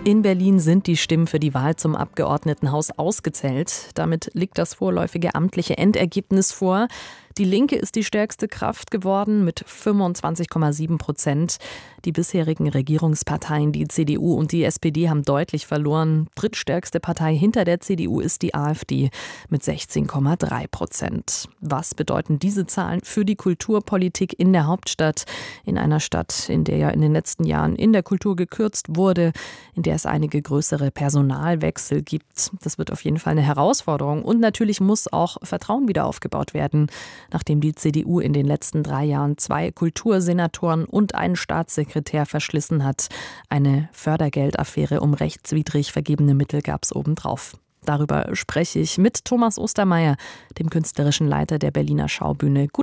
In Berlin sind die Stimmen für die Wahl zum Abgeordnetenhaus ausgezählt. Damit liegt das vorläufige amtliche Endergebnis vor. Die Linke ist die stärkste Kraft geworden mit 25,7%. Die bisherigen Regierungsparteien, die CDU und die SPD, haben deutlich verloren. Drittstärkste Partei hinter der CDU ist die AfD mit 16,3%. Was bedeuten diese Zahlen für die Kulturpolitik in der Hauptstadt? In einer Stadt, in der ja in den letzten Jahren in der Kultur gekürzt wurde, in der es einige größere Personalwechsel gibt. Das wird auf jeden Fall eine Herausforderung. Und natürlich muss auch Vertrauen wieder aufgebaut werden, nachdem die CDU in den letzten 3 Jahren 2 Kultursenatoren und einen Staatssekretär verschlissen hat. Eine Fördergeldaffäre um rechtswidrig vergebene Mittel gab es obendrauf. Darüber spreche ich mit Thomas Ostermeier, dem künstlerischen Leiter der Berliner Schaubühne.